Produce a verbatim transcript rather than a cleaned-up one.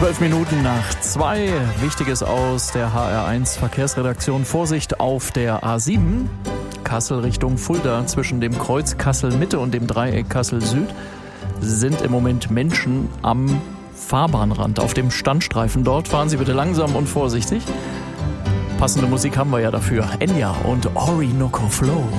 Zwölf Minuten nach zwei. Wichtiges aus der H R eins Verkehrsredaktion. Vorsicht auf der A sieben. Kassel Richtung Fulda zwischen dem Kreuz Kassel Mitte und dem Dreieck Kassel Süd sind im Moment Menschen am Fahrbahnrand. Auf dem Standstreifen dort fahren Sie bitte langsam und vorsichtig. Passende Musik haben wir ja dafür. Enya und Orinoco Flow.